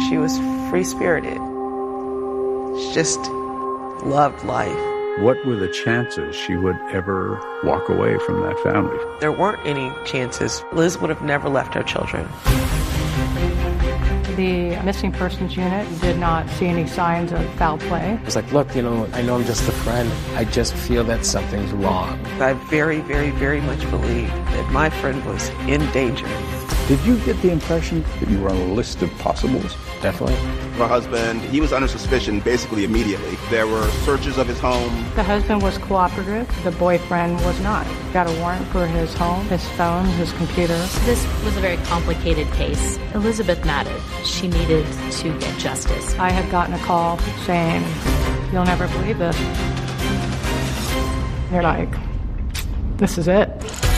She was free-spirited. She just loved life. What were the chances she would ever walk away from that family? There weren't any chances. Liz would have never left her children. The missing persons unit did not see any signs of foul play. It was like, look, I know I'm just a friend. I just feel that something's wrong. I very, very, very much believe that my friend was in danger. Did you get the impression that you were on a list of possibles? Definitely. My husband, he was under suspicion basically immediately. There were searches of his home. The husband was cooperative. The boyfriend was not. Got a warrant for his home, his phone, his computer. This was a very complicated case. Elizabeth mattered. She needed to get justice. I had gotten a call saying, "You'll never believe this." You're like, this is it.